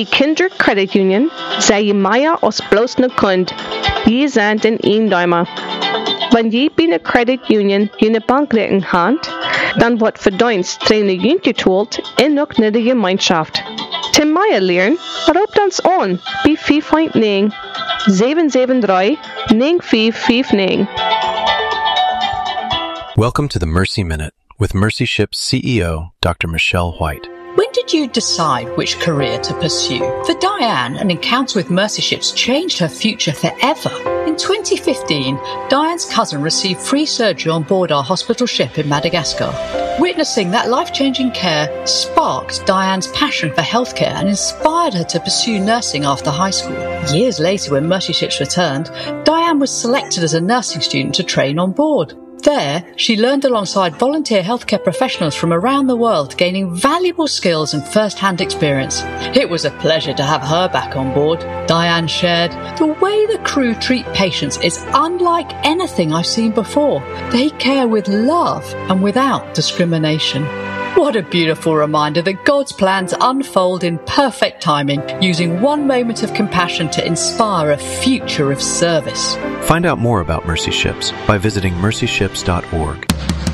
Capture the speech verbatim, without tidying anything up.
Bhí Kindred Credit Union, zei Maya os bloos na kund, je zijn den een duimer. Wenn je bij een credit union je bankrekening hand, dan wordt verduinst trainen je getoeld en ook naar de gemeenschap. Te Maya leren, roep ons aan bij vijf negen, zeven zeven drie, negen vijf vijf negen. Welcome to the Mercy Minute with Mercy Ships C E O, Doctor Michelle White. When did you decide which career to pursue? For Diane, an encounter with Mercy Ships changed her future forever. In twenty fifteen, Diane's cousin received free surgery on board our hospital ship in Madagascar. Witnessing that life-changing care sparked Diane's passion for healthcare and inspired her to pursue nursing after high school. Years later, when Mercy Ships returned, Diane was selected as a nursing student to train on board. There, she learned alongside volunteer healthcare professionals from around the world, gaining valuable skills and first-hand experience. It was a pleasure to have her back on board. Diane shared, "The way the crew treat patients is unlike anything I've seen before. They care with love and without discrimination." What a beautiful reminder that God's plans unfold in perfect timing, using one moment of compassion to inspire a future of service. Find out more about Mercy Ships by visiting mercy ships dot org.